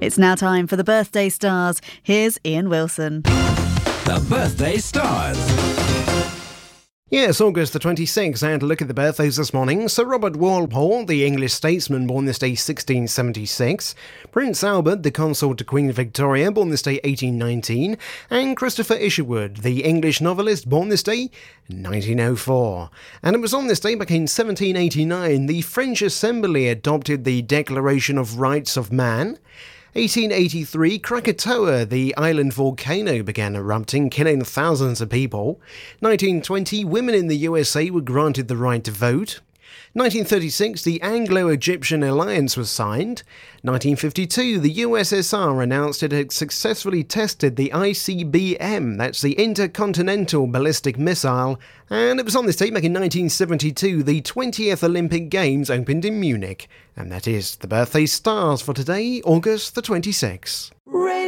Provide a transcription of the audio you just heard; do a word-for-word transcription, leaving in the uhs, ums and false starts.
It's now time for the Birthday Stars. Here's Ian Wilson. The Birthday Stars. Yes, August the twenty-sixth, and look at the birthdays this morning. Sir Robert Walpole, the English statesman, born this day sixteen seventy-six. Prince Albert, the consort to Queen Victoria, born this day eighteen nineteen. And Christopher Isherwood, the English novelist, born this day nineteen oh four. And it was on this day back in seventeen eighty-nine the French Assembly adopted the Declaration of Rights of Man. eighteen eighty-three, Krakatoa, the island volcano, began erupting, killing thousands of people. nineteen twenty, women in the U S A were granted the right to vote. nineteen thirty-six, the Anglo-Egyptian Alliance was signed. nineteen fifty-two, the U S S R announced it had successfully tested the I C B M, that's the Intercontinental Ballistic Missile, and it was on this date back in nineteen seventy-two the twentieth Olympic Games opened in Munich. And that is the Birthday Stars for today, August the twenty-sixth.